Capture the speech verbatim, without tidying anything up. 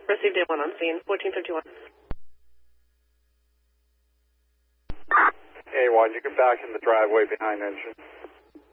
Received A one on scene, fourteen fifty-one. A one, you can back in the driveway behind engine.